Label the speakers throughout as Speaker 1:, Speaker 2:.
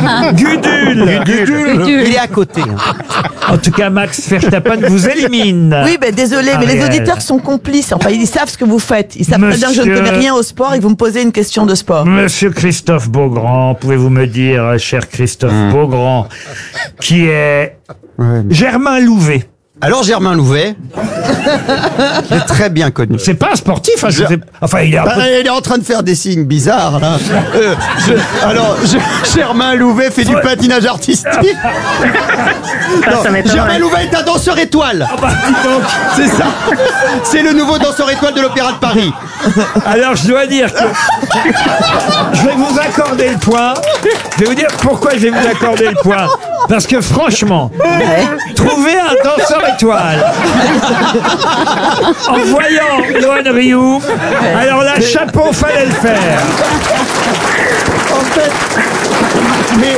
Speaker 1: Gudule.
Speaker 2: Il est à côté.
Speaker 1: En tout cas, Max Verstappen vous élimine.
Speaker 3: Oui, ben désolé, mais les
Speaker 1: Ariel.
Speaker 3: auditeurs sont complices. Enfin, ils savent ce que vous faites. Ils savent très bien que je ne
Speaker 1: Monsieur-
Speaker 3: connais rien au sport et que vous me posez une question de sport.
Speaker 1: Monsieur Christophe Beaugrand, pouvez-vous me dire, cher Christophe Beaugrand, qui est Germain Louvet?
Speaker 2: Alors Germain Louvet, j'ai très bien connu.
Speaker 1: C'est pas un sportif, hein, enfin il est un peu...
Speaker 2: Il est en train de faire des signes bizarres là. Germain Louvet fait du patinage artistique.
Speaker 4: Ça m'étonnerait.
Speaker 2: Germain Louvet est un danseur étoile.
Speaker 1: Ah bah, dis donc.
Speaker 2: C'est ça. C'est le nouveau danseur étoile de l'Opéra de Paris.
Speaker 1: Alors je dois dire que je vais vous accorder le point. Je vais vous dire pourquoi je vais vous accorder le point. Parce que franchement, trouver un danseur étoile en voyant Johan Rioux, alors là, chapeau, fallait le faire.
Speaker 2: En fait, mais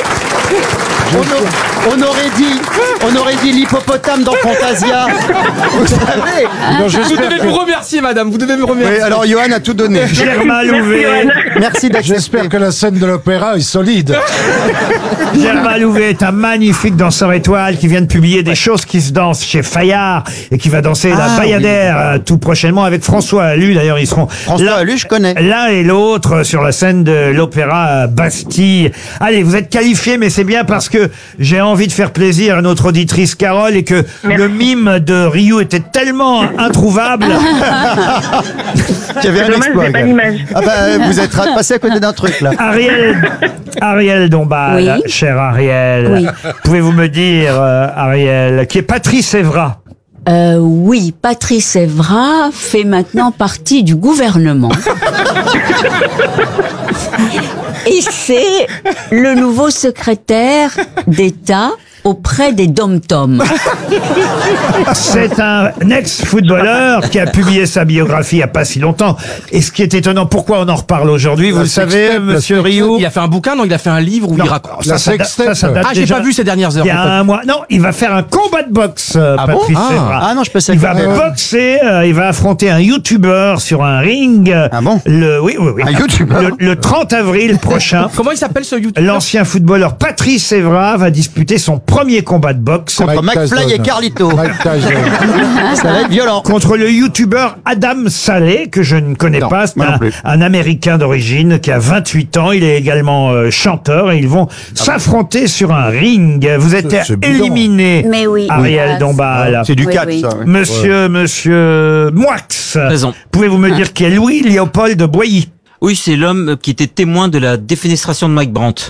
Speaker 2: on aurait dit l'hippopotame dans Fantasia. Vous savez.
Speaker 5: Vous devez me remercier, madame. Vous devez me remercier.
Speaker 2: Oui, alors Johan a tout donné.
Speaker 1: Germain Louvet.
Speaker 2: Merci d'accepter.
Speaker 6: J'espère que la scène de l'opéra est solide.
Speaker 1: Germain Louvet est un magnifique danseur étoile qui vient de publier des choses qui se dansent chez Fayard et qui va danser la Bayadère tout prochainement avec François Allu. D'ailleurs, ils seront
Speaker 2: François Allu, je connais.
Speaker 1: l'un et l'autre sur la scène de l'Opéra Bastille. Allez, vous êtes qualifiés, mais c'est bien parce que j'ai envie de faire plaisir à notre auditrice Carole et que le mime de Rioux était tellement introuvable.
Speaker 2: Qu'il y avait un
Speaker 4: Dommage,
Speaker 2: exploit.
Speaker 4: j'ai pas
Speaker 2: quand même.
Speaker 4: l'image.
Speaker 2: Ah bah, vous êtes passé à côté d'un truc là.
Speaker 1: Ariel Dombal,
Speaker 7: Oui.
Speaker 1: cher Ariel.
Speaker 7: Oui.
Speaker 1: Pouvez-vous me dire, Ariel, qui est Patrice Evra?
Speaker 7: Oui, Patrice Evra fait maintenant partie du gouvernement. Et c'est le nouveau secrétaire d'État auprès des dom-toms.
Speaker 1: C'est un ex-footballeur qui a publié sa biographie il n'y a pas si longtemps. Et ce qui est étonnant, pourquoi on en reparle aujourd'hui, vous le savez, monsieur Rioux?
Speaker 5: Il a fait un bouquin, non? Il a fait un livre où il raconte.
Speaker 1: Ça date
Speaker 5: Ah, j'ai
Speaker 1: déjà
Speaker 5: pas vu ces dernières heures.
Speaker 1: il y a un mois. Non, il va faire un combat de boxe,
Speaker 2: bon
Speaker 1: Patrice Evra.
Speaker 2: Ah non, je pensais
Speaker 1: Il
Speaker 2: que-
Speaker 1: va boxer, il va affronter un youtubeur sur un ring.
Speaker 2: Ah bon
Speaker 1: Oui.
Speaker 2: Un youtubeur
Speaker 1: Le 30 avril prochain.
Speaker 5: Comment il s'appelle ce YouTube?
Speaker 1: L'ancien footballeur Patrice Evra va disputer son premier combat de boxe
Speaker 2: Contre
Speaker 6: Mike
Speaker 2: McFly
Speaker 6: Tyson.
Speaker 2: et Carlito.
Speaker 6: Mike Tyson.
Speaker 2: Ça va être violent.
Speaker 1: contre le youtubeur Adam Saleh, que je ne connais
Speaker 2: Non,
Speaker 1: pas. C'est
Speaker 2: moi non plus.
Speaker 1: un Américain d'origine qui a 28 ans. Il est également chanteur et ils vont s'affronter sur un ring. Vous êtes
Speaker 6: C'est bidon.
Speaker 1: éliminé,
Speaker 7: Mais oui.
Speaker 1: Ariel
Speaker 7: Oui.
Speaker 1: Dombal.
Speaker 2: C'est du
Speaker 7: Oui,
Speaker 2: catch,
Speaker 7: oui.
Speaker 2: ça. ouais.
Speaker 1: Monsieur Moix.
Speaker 5: Raison.
Speaker 1: Pouvez-vous me dire qui est Louis-Léopold Boilly?
Speaker 8: Oui, c'est l'homme qui était témoin de la défenestration de Mike Brandt.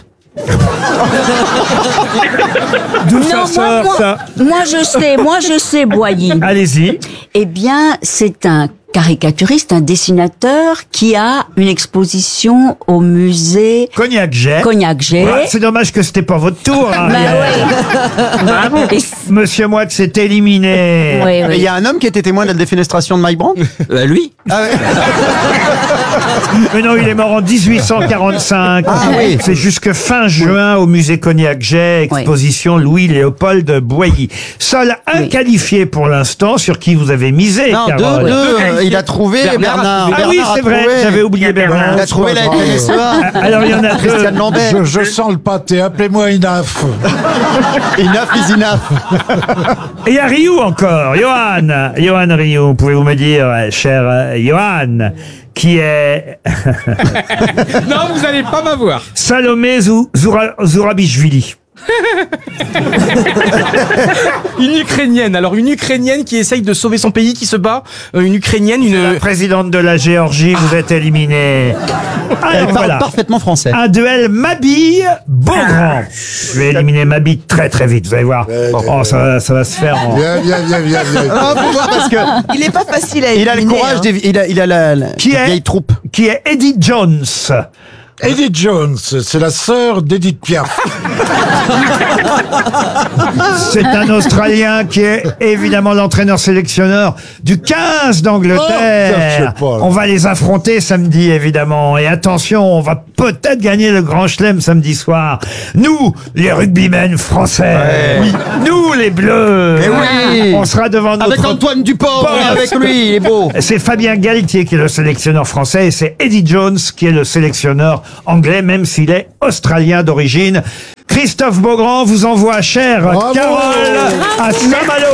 Speaker 1: D'où ça
Speaker 7: Non,
Speaker 1: sort, ça?
Speaker 7: moi je sais, Boilly.
Speaker 1: Allez-y.
Speaker 7: Eh bien, c'est un caricaturiste, un dessinateur qui a une exposition au musée
Speaker 1: Cognac-Jet.
Speaker 7: Cognac-Jet.
Speaker 1: Ouais, c'est dommage que c'était pas votre tour.
Speaker 7: Ben
Speaker 1: Ariel.
Speaker 7: oui. Et-
Speaker 1: Monsieur Moix est éliminé.
Speaker 7: oui,
Speaker 2: Et il
Speaker 7: oui.
Speaker 2: y a un homme qui était témoin de la défenestration de Mike Brandt.
Speaker 8: Lui
Speaker 2: Ah ouais.
Speaker 1: Mais non, il est mort en 1845.
Speaker 2: Ah oui.
Speaker 1: C'est jusque fin juin au musée Cognac-Jet, exposition Louis-Léopold Boilly. Seul un
Speaker 7: Oui.
Speaker 1: qualifié pour l'instant, sur qui vous avez misé,
Speaker 2: Non,
Speaker 1: Carole.
Speaker 2: il a trouvé Bernard.
Speaker 1: Ah oui,
Speaker 2: Bernard a
Speaker 1: c'est vrai,
Speaker 2: trouvé.
Speaker 1: j'avais oublié
Speaker 2: Il a
Speaker 1: Bernard.
Speaker 2: trouvé la
Speaker 6: pas grave.
Speaker 2: FNSEA.
Speaker 1: Alors, il y en a deux.
Speaker 2: Christiane Lambert.
Speaker 6: Je sens le pâté, appelez-moi Inaf.
Speaker 2: Enough is enough.
Speaker 1: Et il y a Rioux encore, Johan Rioux, pouvez-vous me dire, cher Johan, qui est
Speaker 5: Non, vous allez pas m'avoir.
Speaker 1: Salomé Zourabichvili.
Speaker 5: Une Ukrainienne. Alors, une Ukrainienne qui essaye de sauver son pays, qui se bat. Une Ukrainienne,
Speaker 1: La présidente de la Géorgie, vous êtes éliminé.
Speaker 2: Elle
Speaker 1: Alors
Speaker 2: parle
Speaker 1: voilà.
Speaker 2: parfaitement français.
Speaker 1: Un duel Mabille-Beaugrand. Je vais éliminer Mabille très très vite, vous allez voir. Oh, ça va se faire en...
Speaker 6: Viens.
Speaker 2: Ah, faut voir parce que
Speaker 3: Il est pas facile à
Speaker 2: il a le
Speaker 3: éliminer,
Speaker 2: courage,
Speaker 3: hein.
Speaker 2: il a la
Speaker 1: Qui est
Speaker 2: vieille troupe.
Speaker 1: Qui est Eddie Jones.
Speaker 6: Edith Jones, c'est la sœur d'Edith Piaf.
Speaker 1: C'est un Australien qui est évidemment l'entraîneur sélectionneur du 15 d'Angleterre.
Speaker 6: Oh, je sais pas.
Speaker 1: On va les affronter samedi évidemment. Et attention, on va peut-être gagner le Grand Chelem samedi soir. Nous, les rugbymen français. Oui. Nous, les Bleus.
Speaker 2: Eh oui.
Speaker 1: On sera devant notre...
Speaker 2: Avec Antoine Dupont, avec lui, il est beau.
Speaker 1: C'est Fabien Galtier qui est le sélectionneur français et c'est Eddie Jones qui est le sélectionneur anglais, même s'il est australien d'origine. Christophe Beaugrand vous envoie, chère
Speaker 6: Bravo.
Speaker 1: Carole, à Saint-Malo.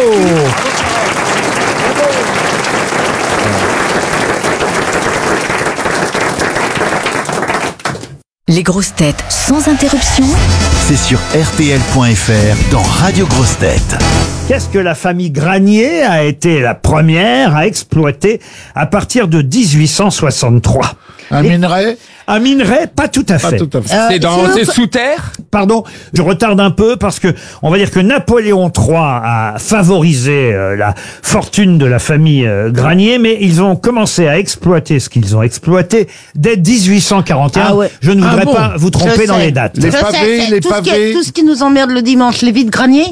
Speaker 9: Les grosses têtes sans interruption.
Speaker 10: C'est sur RTL.fr dans Radio Grosses Têtes.
Speaker 1: Qu'est-ce que la famille Granier a été la première à exploiter à partir de 1863?
Speaker 6: Un minerai?
Speaker 1: Un minerai, pas tout à fait.
Speaker 6: Pas tout à fait.
Speaker 5: C'est sous terre.
Speaker 1: Pardon, je retarde un peu parce que on va dire que Napoléon III a favorisé la fortune de la famille Granier, mais ils ont commencé à exploiter ce qu'ils ont exploité dès 1841.
Speaker 3: Ah ouais.
Speaker 1: Je ne voudrais
Speaker 6: bon.
Speaker 1: pas vous tromper dans les dates.
Speaker 6: Les pavés, les pavés.
Speaker 11: Tout ce qui nous emmerde le dimanche, les vides graniers.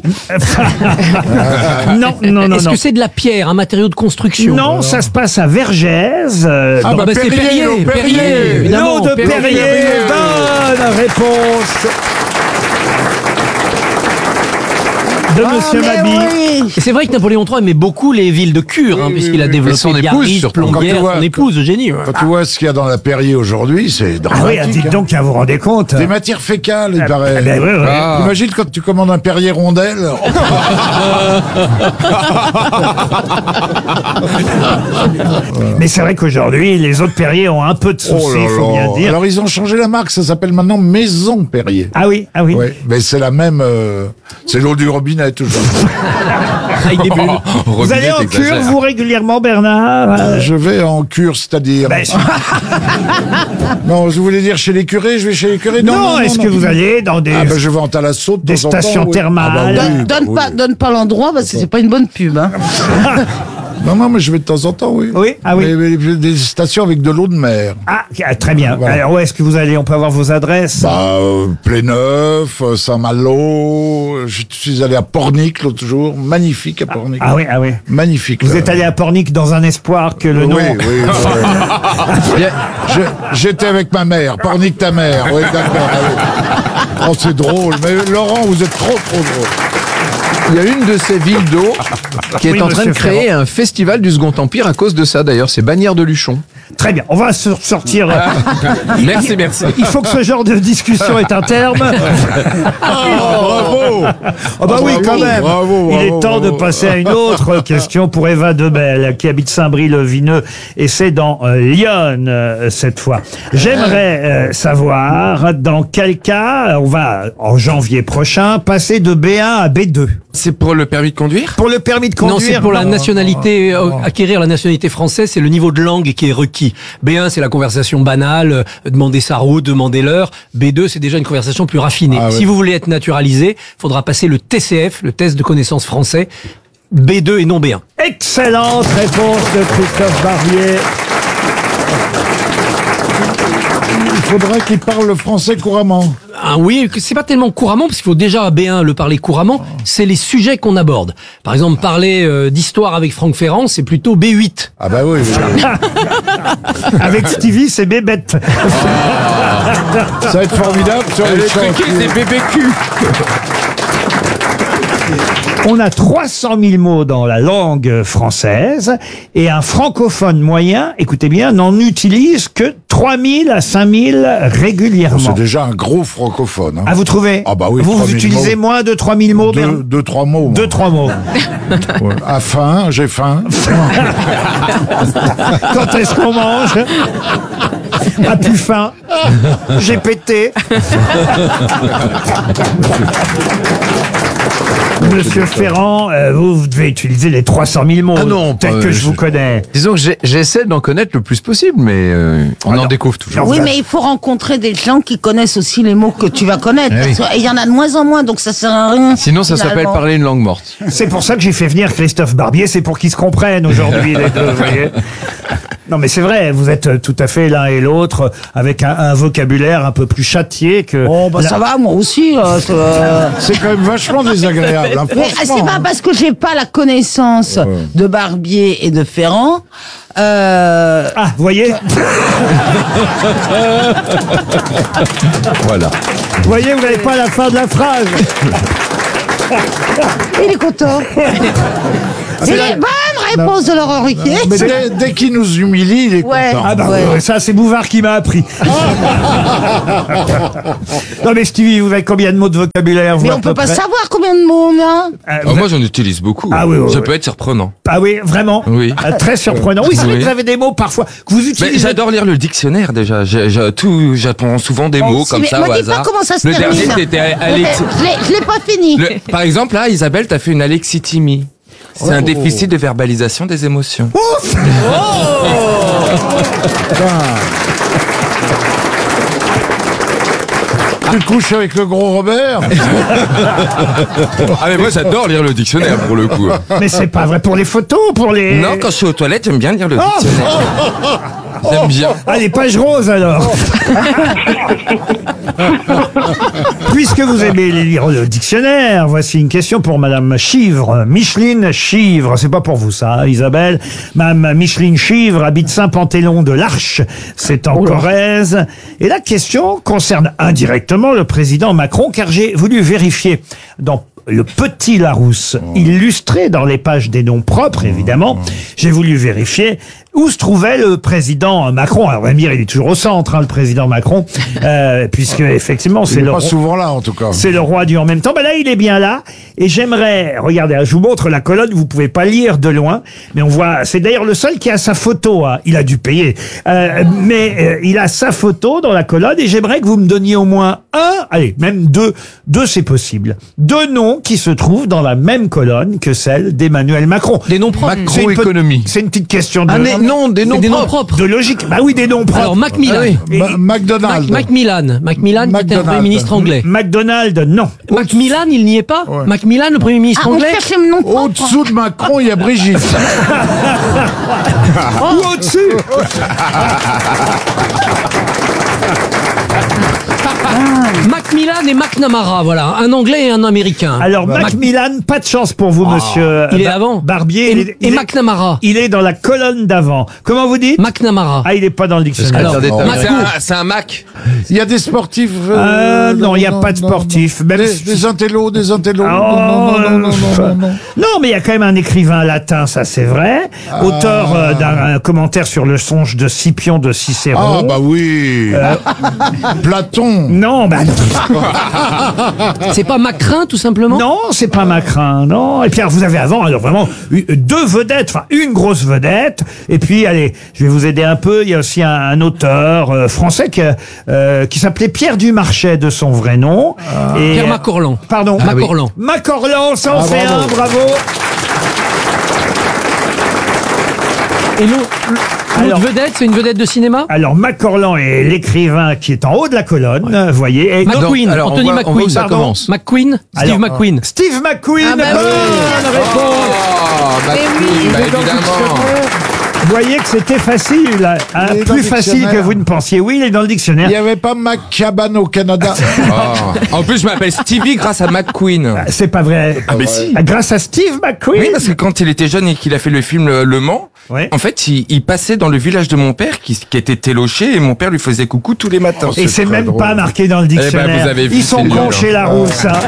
Speaker 1: Non, non, non,
Speaker 5: Est-ce
Speaker 1: non.
Speaker 5: que c'est de la pierre, un matériau de construction?
Speaker 1: Non, ça se passe à Vergès.
Speaker 6: Ah bah,
Speaker 5: c'est
Speaker 6: Perrier, l'eau Perrier.
Speaker 5: évidemment.
Speaker 1: L'eau de Perrier. Bonne réponse de Monsieur Mabie.
Speaker 5: Et c'est vrai que Napoléon III aimait beaucoup les villes de cure, puisqu'il a développé
Speaker 12: son épouse,
Speaker 5: Biarritz,
Speaker 12: surtout.
Speaker 5: Plombières,
Speaker 6: Quand tu vois-
Speaker 5: son épouse, Eugénie.
Speaker 6: Quand tu vois ce qu'il y a dans la Perrier aujourd'hui, c'est
Speaker 1: Ah oui,
Speaker 6: dramatique.
Speaker 1: dites donc, vous vous rendez compte.
Speaker 6: Des matières fécales, il paraît.
Speaker 1: Ah, ben oui, oui.
Speaker 6: Imagine quand tu commandes un Perrier rondelle.
Speaker 1: Mais c'est vrai qu'aujourd'hui, les autres Perrier ont un peu de soucis,
Speaker 6: Oh là
Speaker 1: il faut
Speaker 6: là.
Speaker 1: bien dire.
Speaker 6: Alors ils ont changé la marque, ça s'appelle maintenant Maison Perrier.
Speaker 1: Ah oui, ah oui.
Speaker 6: Ouais, mais c'est la même. C'est l'eau du robinet toujours.
Speaker 5: Avec des bulles.
Speaker 1: Vous allez en cure, vous, régulièrement, Bernard
Speaker 6: Je vais en cure, c'est-à-dire.
Speaker 1: Ben,
Speaker 6: Non, je voulais dire chez les curés, je vais chez les curés.
Speaker 1: non, est-ce que vous allez dans des,
Speaker 6: Ah ben je vais en Thalasso de
Speaker 1: des
Speaker 6: temps en temps,
Speaker 1: stations
Speaker 6: oui.
Speaker 1: thermales
Speaker 6: Ah bah oui, bah oui.
Speaker 11: Donne pas l'endroit parce que c'est pas une bonne pub. Hein.
Speaker 6: Non, mais je vais de temps en temps, oui.
Speaker 1: Oui, ah oui.
Speaker 6: Mais des stations avec de l'eau de mer.
Speaker 1: Ah, très bien.
Speaker 6: Voilà.
Speaker 1: Alors, où est-ce que vous allez? On peut avoir vos adresses?
Speaker 6: Bah, Pléneuf, Saint-Malo. Je suis allé à Pornic l'autre jour. Magnifique à Pornic.
Speaker 1: Ah oui, ah oui.
Speaker 6: Magnifique.
Speaker 1: Vous
Speaker 6: là.
Speaker 1: êtes allé à Pornic dans un espoir que le nom...
Speaker 6: Oui, oui. J'étais avec ma mère. Pornic ta mère. Oui, d'accord. Ah oui. Oh, c'est drôle. Mais Laurent, vous êtes trop drôle.
Speaker 12: Il y a une de ces villes d'eau qui est
Speaker 1: Oui,
Speaker 12: en train de
Speaker 1: monsieur
Speaker 12: créer un festival du Second Empire à cause de ça. D'ailleurs, c'est Bagnères de Luchon.
Speaker 1: Très bien, on va sortir...
Speaker 5: Merci, merci.
Speaker 1: Il faut que ce genre de discussion ait un terme.
Speaker 6: Bravo.
Speaker 1: Oh bah oui, quand même.
Speaker 6: Bravo,
Speaker 1: Il est
Speaker 6: bravo,
Speaker 1: temps de
Speaker 6: bravo.
Speaker 1: passer à une autre question pour Eva Debelle, qui habite Saint-Brie-le-Vineux, et c'est dans Lyon cette fois. J'aimerais savoir dans quel cas on va, en janvier prochain, passer de B1 à B2.
Speaker 5: C'est pour le permis de conduire?
Speaker 1: Pour le permis de conduire.
Speaker 5: Non, c'est pour la nationalité, acquérir la nationalité française, c'est le niveau de langue qui est requis. B1, c'est la conversation banale, demander sa route, demander l'heure. B2, c'est déjà une conversation plus raffinée.
Speaker 6: Ah,
Speaker 5: Si
Speaker 6: oui.
Speaker 5: vous voulez être naturalisé, il faudra passer le TCF, le test de connaissance français, B2 et non B1.
Speaker 1: Excellente réponse de Christophe Barbier.
Speaker 6: Il faudrait qu'il parle le français couramment.
Speaker 5: Ah oui, c'est pas tellement couramment, parce qu'il faut déjà à B1 le parler couramment, c'est les sujets qu'on aborde. Par exemple, parler d'histoire avec Franck Ferrand, c'est plutôt B8.
Speaker 6: Ah bah oui.
Speaker 1: Avec Stevie, c'est Bébête.
Speaker 6: Ça va être formidable sur les chantiers.
Speaker 5: BBQ.
Speaker 1: On a 300 000 mots dans la langue française et un francophone moyen, écoutez bien, n'en utilise que 3 000 à 5 000 régulièrement.
Speaker 6: C'est déjà un gros francophone. Hein.
Speaker 1: Ah, vous trouvez?
Speaker 6: Ah bah oui,
Speaker 1: Vous
Speaker 6: 3 000
Speaker 1: utilisez
Speaker 6: mots.
Speaker 1: moins de 3 000 mots, Bernard?
Speaker 6: Deux, trois mots. moi.
Speaker 1: 2-3 mots.
Speaker 6: Ouais. À faim, j'ai faim.
Speaker 1: Quand est-ce qu'on mange? A plus faim. J'ai pété. Monsieur Ferrand, vous devez utiliser les 300 000 mots,
Speaker 12: Ah non,
Speaker 1: tels
Speaker 12: pas-
Speaker 1: que je vous connais.
Speaker 12: Disons que j'essaie d'en connaître le plus possible, mais on en découvre toujours.
Speaker 11: Oui, mais il faut rencontrer des gens qui connaissent aussi les mots que tu vas connaître.
Speaker 12: Eh oui.
Speaker 11: Parce que- et il y en a de moins en moins, donc ça sert à rien.
Speaker 12: Sinon, ça s'appelle
Speaker 11: finalement.
Speaker 12: parler une langue morte.
Speaker 1: C'est pour ça que j'ai fait venir Christophe Barbier, c'est pour qu'ils se comprennent aujourd'hui, les deux, vous voyez. Non, mais c'est vrai, vous êtes tout à fait l'un et l'autre avec un vocabulaire un peu plus châtié que...
Speaker 11: Oh, bah ça va, moi aussi.
Speaker 6: C'est quand même vachement désagréable. Hein,
Speaker 11: Mais
Speaker 6: franchement.
Speaker 11: c'est pas parce que j'ai pas la connaissance de Barbier et de Ferrand.
Speaker 1: Ah, vous voyez
Speaker 12: Voilà.
Speaker 1: Vous voyez, vous n'avez pas la fin de la phrase.
Speaker 11: Il est content. C'est la bonne réponse de Laurent Ruquier.
Speaker 6: Mais dès qu'il nous humilie, il est
Speaker 11: Ouais.
Speaker 6: content.
Speaker 1: Ah bah
Speaker 11: Ouais.
Speaker 1: ouais, ça c'est Bouvard qui m'a appris. Non mais Stevie, vous avez combien de mots de vocabulaire vous,
Speaker 11: Mais
Speaker 1: à
Speaker 11: on
Speaker 1: peu
Speaker 11: peut pas
Speaker 1: près
Speaker 11: savoir combien de mots on a.
Speaker 12: Moi, j'en utilise beaucoup.
Speaker 1: Ah oui, oui,
Speaker 12: Ça
Speaker 1: oui.
Speaker 12: peut être surprenant.
Speaker 1: Ah oui, vraiment.
Speaker 12: Oui.
Speaker 1: Très surprenant. Oui, c'est vrai
Speaker 12: Oui.
Speaker 1: que vous avez des mots parfois que vous
Speaker 12: Mais
Speaker 1: utilisez.
Speaker 12: j'adore lire le dictionnaire déjà. J'apprends souvent des mots
Speaker 11: Si,
Speaker 12: comme
Speaker 11: mais
Speaker 12: ça
Speaker 11: me
Speaker 12: au
Speaker 11: dis pas
Speaker 12: hasard.
Speaker 11: comment ça se
Speaker 12: Le
Speaker 11: termine.
Speaker 12: dernier, c'était Alex.
Speaker 11: Je l'ai pas fini.
Speaker 12: Par exemple, là, Isabelle, t'as fait une alexithymie. C'est un déficit de verbalisation des émotions.
Speaker 6: Tu couches avec le gros Robert?
Speaker 12: Ah mais moi j'adore lire le dictionnaire pour le coup.
Speaker 1: Mais c'est pas vrai pour les photos, pour les.
Speaker 12: Non, quand je suis aux toilettes, j'aime bien lire le dictionnaire. J'aime bien.
Speaker 1: Allez, page rose alors. Puisque vous aimez lire le dictionnaire, voici une question pour Madame Chivre. Micheline Chivre, c'est pas pour vous ça, Isabelle. Madame Micheline Chivre habite Saint-Pantéon de l'Arche, c'est en Corrèze. Et la question concerne indirectement le président Macron, car j'ai voulu vérifier dans le Petit Larousse, illustré dans les pages des noms propres, évidemment. J'ai voulu vérifier où se trouvait le président Macron. Alors, on va me dire, il est toujours au centre, hein, le président Macron, puisque effectivement,
Speaker 6: Il
Speaker 1: c'est
Speaker 6: est
Speaker 1: le
Speaker 6: pas souvent là, en tout cas.
Speaker 1: c'est le roi du en même temps. Ben là, il est bien là. Et j'aimerais, regardez, je vous montre la colonne, vous pouvez pas lire de loin, mais on voit, c'est d'ailleurs le seul qui a sa photo, hein. Il a dû payer. Mais il a sa photo dans la colonne et j'aimerais que vous me donniez au moins un, allez, même deux c'est possible. Deux noms qui se trouvent dans la même colonne que celle d'Emmanuel Macron.
Speaker 5: Des noms propres.
Speaker 1: C'est une
Speaker 12: Macroéconomie.
Speaker 1: C'est une petite question de,
Speaker 5: des noms propres.
Speaker 1: de logique. Bah oui, des noms propres.
Speaker 5: Alors Macmillan.
Speaker 1: Et-
Speaker 6: McDonald's.
Speaker 5: Macmillan. Macmillan qui était un
Speaker 6: McDonald.
Speaker 5: Premier ministre anglais.
Speaker 1: McDonald, non.
Speaker 5: Macmillan, il n'y est pas.
Speaker 6: Ouais.
Speaker 5: Macmillan, le Premier ministre
Speaker 11: Ah, on
Speaker 5: anglais.
Speaker 11: cherche le nom propre.
Speaker 6: Au-dessous de Macron, il y a Brigitte.
Speaker 1: Ou au-dessus.
Speaker 5: Macmillan et McNamara, voilà. Un anglais et un américain.
Speaker 1: Alors, Macmillan, pas de chance pour vous, monsieur.
Speaker 5: Il est avant.
Speaker 1: Barbier.
Speaker 5: Et McNamara.
Speaker 1: Il est dans la colonne d'avant. Comment vous dites?
Speaker 5: McNamara.
Speaker 1: Ah, il est pas dans le dictionnaire.
Speaker 5: Alors,
Speaker 12: C'est un Mac.
Speaker 6: Il y a des sportifs.
Speaker 1: Non, il n'y a pas de sportifs. Même si-
Speaker 6: Des intellos, des intellos.
Speaker 1: Oh,
Speaker 6: non.
Speaker 1: Non, mais il y a quand même un écrivain latin, ça c'est vrai. Auteur d'un commentaire sur le songe de Scipion de Cicéron.
Speaker 6: Ah, bah oui. Platon.
Speaker 1: Non, bah non.
Speaker 5: C'est pas Macrin, tout simplement?
Speaker 1: Non, c'est pas Macrin, non. Et puis alors, vous avez avant, alors vraiment, deux vedettes, enfin une grosse vedette. Et puis, allez, je vais vous aider un peu. Il y a aussi un auteur français qui s'appelait Pierre Dumarchais de son vrai nom. Et,
Speaker 5: Pierre Macorlan.
Speaker 1: Pardon.
Speaker 5: Macorlan.
Speaker 1: Macorlan, ça en fait
Speaker 6: bravo.
Speaker 1: un, bravo.
Speaker 5: Et l'autre
Speaker 1: Alors-
Speaker 5: vedette, c'est une vedette de cinéma?
Speaker 1: Alors, Macorlan est l'écrivain qui est en haut de la colonne, vous voyez. Et
Speaker 5: McQueen,
Speaker 12: alors,
Speaker 5: Anthony
Speaker 12: on voit où
Speaker 5: McQueen.
Speaker 12: ça
Speaker 1: Pardon.
Speaker 12: commence.
Speaker 5: McQueen, Steve
Speaker 1: Alors,
Speaker 5: McQueen.
Speaker 1: Steve McQueen,
Speaker 11: Ah bah oui.
Speaker 1: bonne réponse.
Speaker 12: Oh, McQueen, bah, évidemment.
Speaker 1: Vous voyez que c'était facile, hein,
Speaker 6: Il est dans
Speaker 1: plus
Speaker 6: le
Speaker 1: facile
Speaker 6: dictionnaire.
Speaker 1: que vous ne pensiez. Oui, il est dans le dictionnaire.
Speaker 6: Il n'y avait pas McCaban au Canada.
Speaker 12: Oh. En plus, je m'appelle Stevie grâce à McQueen.
Speaker 1: C'est pas vrai.
Speaker 12: Ah, mais si.
Speaker 1: Grâce à Steve McQueen.
Speaker 12: Oui, parce que quand il était jeune et qu'il a fait le film Le Mans,
Speaker 1: Ouais.
Speaker 12: en fait, il passait dans le village de mon père qui était téloché et mon père lui faisait coucou tous les matins.
Speaker 1: Et c'est
Speaker 6: très
Speaker 1: même
Speaker 6: drôle.
Speaker 1: pas marqué dans le dictionnaire.
Speaker 12: ben, vous avez vu,
Speaker 1: Ils sont
Speaker 12: c'est nul,
Speaker 1: cons
Speaker 12: hein.
Speaker 1: chez Larousse. Hein.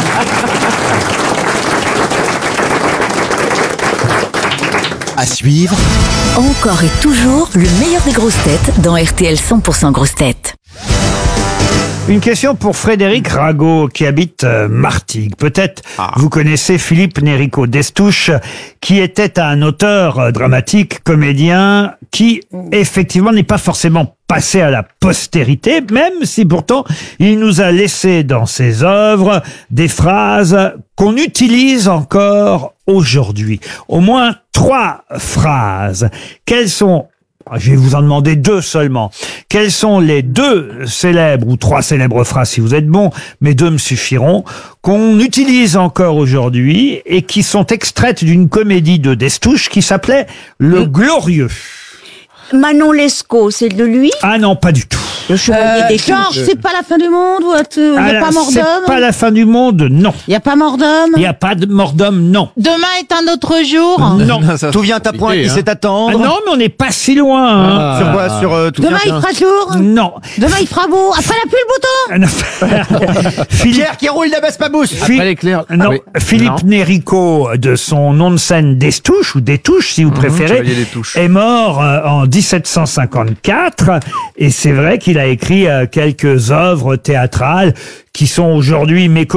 Speaker 10: À suivre,
Speaker 9: Encore et toujours, le meilleur des grosses têtes dans RTL 100% grosses têtes.
Speaker 1: Une question pour Frédéric Rago qui habite Martigues. Peut-être vous connaissez Philippe Nérico Destouche qui était un auteur dramatique, comédien qui effectivement n'est pas forcément passé à la postérité, même si pourtant il nous a laissé dans ses œuvres des phrases qu'on utilise encore aujourd'hui. Au moins 3 phrases. Quelles sont... Je vais vous en demander 2 seulement. Quelles sont les 2 célèbres, ou 3 célèbres phrases si vous êtes bon, mais 2 me suffiront, qu'on utilise encore aujourd'hui et qui sont extraites d'une comédie de Destouche qui s'appelait Le Glorieux.
Speaker 7: Manon Lescaut, c'est de lui?
Speaker 1: Ah non, pas du tout.
Speaker 11: Genre, c'est pas la fin du monde ou il n'y a
Speaker 1: Alors,
Speaker 11: pas mort
Speaker 1: c'est
Speaker 11: d'homme.
Speaker 1: pas la fin du monde, non.
Speaker 11: Il n'y a pas mort d'homme.
Speaker 1: Il n'y a pas de mort d'homme, non.
Speaker 11: Demain est un autre jour.
Speaker 1: Non.
Speaker 2: Tout vient à point, il sait
Speaker 1: Ah
Speaker 2: attendre.
Speaker 1: non, mais on n'est pas si loin. hein.
Speaker 2: Sur quoi? Sur tout
Speaker 11: Demain il
Speaker 2: vient-
Speaker 11: fera jour.
Speaker 1: Non.
Speaker 11: Demain il fera beau. Après la pluie, le beau temps.
Speaker 1: Philippe,
Speaker 2: Pierre qui roule la baisse pas bousse.
Speaker 1: Phil-
Speaker 12: l'éclair.
Speaker 1: Non,
Speaker 12: Oui.
Speaker 1: Philippe Nérico, de son nom de scène Destouches, ou Détouches si vous préférez,
Speaker 12: Chevalier des Touches.
Speaker 1: est mort en 1754. Et c'est vrai qu'il a écrit quelques œuvres théâtrales qui sont aujourd'hui méconnues.